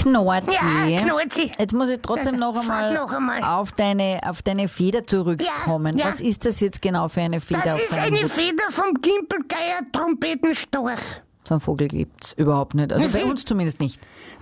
Knorzi. Ja, Knorzi. Jetzt muss ich trotzdem noch einmal auf deine Feder zurückkommen. Ja. Was ist das jetzt genau für eine Feder? Das ist eine Feder vom Gimpelgeier Trompetenstorch. So einen Vogel gibt's überhaupt nicht. Also bei uns zumindest nicht.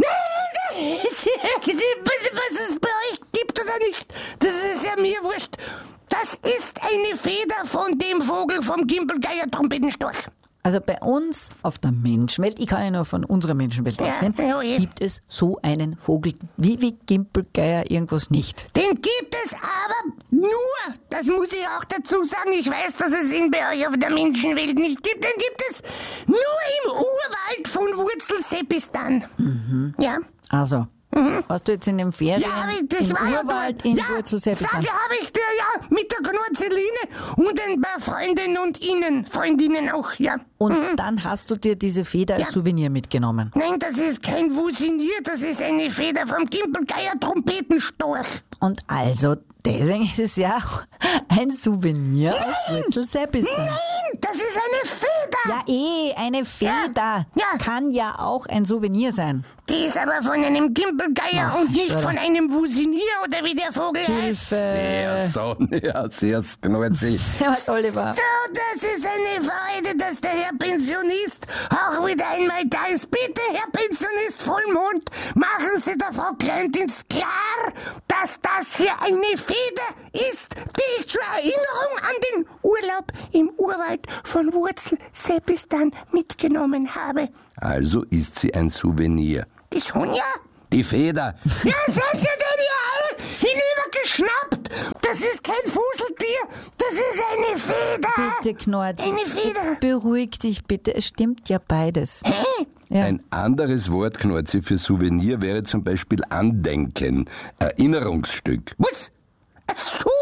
Was es bei euch gibt oder nicht, das ist ja mir wurscht. Das ist eine Feder von dem Vogel vom Gimpelgeier Trompetenstorch. Also bei uns auf der Menschenwelt, ich kann ja nur von unserer Menschenwelt ausgehen, gibt es so einen Vogel wie Gimpelgeier irgendwas nicht. Den gibt es aber nur, das muss ich auch dazu sagen, ich weiß, dass es ihn bei euch auf der Menschenwelt nicht gibt, den gibt es nur im Urwald von Wurzelseppistan. Mhm. Ja. Also, warst du jetzt in den Ferien im Urwald in Wurzelseppistan? Ja, habe ich dir ja mit der Knorzeline und ein paar Freundinnen und Freundinnen auch, ja. Und dann hast du dir diese Feder als Souvenir mitgenommen? Nein, das ist kein Wusinier, das ist eine Feder vom Gimpelgeier Trompetenstorch. Und also, deswegen ist es ja auch ein Souvenir aus Wurzelseppistan. Nein, das ist eine Feder. Ja, eine Feder kann ja auch ein Souvenir sein. Die ist aber von einem Gimpelgeier und nicht von einem Wusinier oder wie der Vogel heißt. Sehr Sonja, sehr Knorzi. Servus, Oliver. So, das ist eine Freude, dass der Herr Pensionist auch wieder einmal da ist. Bitte, Herr Pensionist Vollmond, machen Sie der Frau Kleindienst klar, dass das hier eine Feder ist, die ich zur Erinnerung an den Urlaub im Urwald von Wurzelseppistan mitgenommen habe. Also ist sie ein Souvenir. Die Sonja? Die Feder. Ja, seid ihr denn hier alle hinübergeschnappt? Das ist kein Fuseltier, das ist eine Feder. Bitte, Knorzi. Eine Feder. Jetzt beruhig dich bitte, es stimmt ja beides. Hä? Ja. Ein anderes Wort, Knorzi, für Souvenir wäre zum Beispiel Andenken, Erinnerungsstück. Was? Ach so.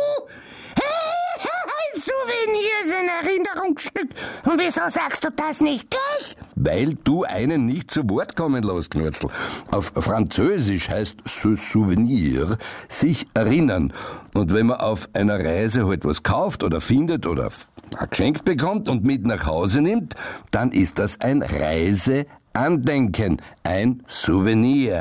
Ein Souvenir ist ein Erinnerungsstück. Und wieso sagst du das nicht gleich? Weil du einen nicht zu Wort kommen lässt, Knurzl. Auf Französisch heißt Souvenir sich erinnern. Und wenn man auf einer Reise halt was kauft oder findet oder geschenkt bekommt und mit nach Hause nimmt, dann ist das ein Reiseandenken, ein Souvenir.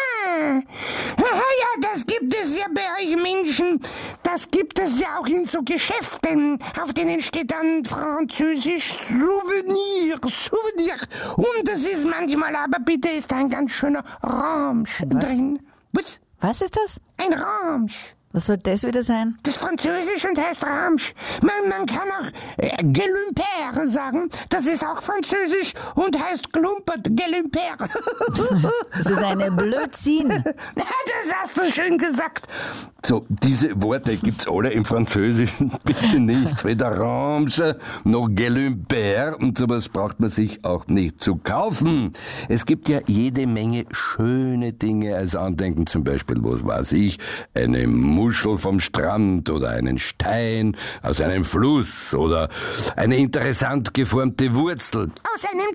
Ja, das gibt es ja bei euch Menschen. Das gibt es ja auch in so Geschäften. Auf denen steht dann französisch Souvenir. Und das ist manchmal, aber bitte ist da ein ganz schöner Ramsch drin. Was ist das? Ein Ramsch. Was soll das wieder sein? Das ist Französisch und heißt Ramsch. Man kann auch Gelumper sagen. Das ist auch Französisch und heißt Glumpert, Gelumper. Das ist eine Blödsinn. Das hast du schön gesagt. So, diese Worte gibt's alle im Französischen bitte nicht. Weder Ramsch noch Gelumper und sowas braucht man sich auch nicht zu kaufen. Es gibt ja jede Menge schöne Dinge als Andenken, zum Beispiel, was weiß ich, eine Muschel vom Strand oder einen Stein aus einem Fluss oder eine interessant geformte Wurzel. Aus einem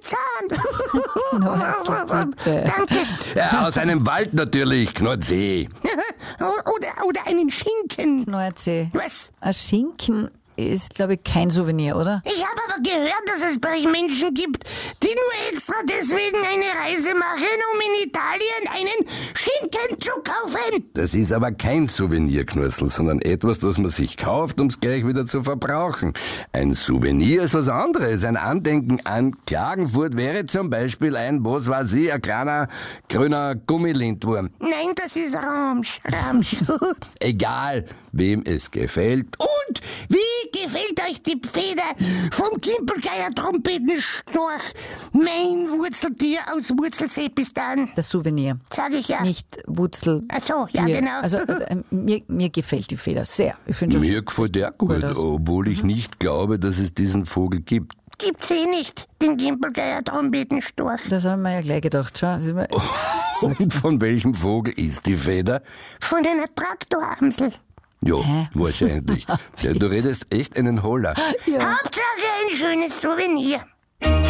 Zahn. Danke. Ja, aus einem Wald natürlich, Knorzi. Oder einen Schinken. Knorzi. Was? Ein Schinken ist, glaube ich, kein Souvenir, oder? Ich habe aber gehört, dass es bei euch Menschen gibt, die nur extra deswegen eine Reise machen, um in Italien einen Schinken zu kaufen. Das ist aber kein Souvenir, Knurzl, sondern etwas, das man sich kauft, um es gleich wieder zu verbrauchen. Ein Souvenir ist was anderes. Ein Andenken an Klagenfurt wäre zum Beispiel ein, was weiß ich, ein kleiner grüner Gummilindwurm. Nein, das ist Ramsch. Egal, wem es gefällt. Und wie gefällt euch die Feder vom Gimpelgeier Trompetenstorch? Mein Wurzeltier aus Wurzelseppistan. Das Souvenir. Sag ich ja. Nicht Wurzel. Ach so, ja, genau. Also mir gefällt die Feder sehr. Ich finde Mir gefällt der gut, obwohl ich nicht glaube, dass es diesen Vogel gibt. Gibt's nicht, den Gimpelgeier Trompetenstorch. Das haben wir ja gleich gedacht. Schau, Und von welchem Vogel ist die Feder? Von einer Traktoramsel. Ja, wahrscheinlich. Ja, du redest echt einen Holler. Ja. Hauptsache ein schönes Souvenir.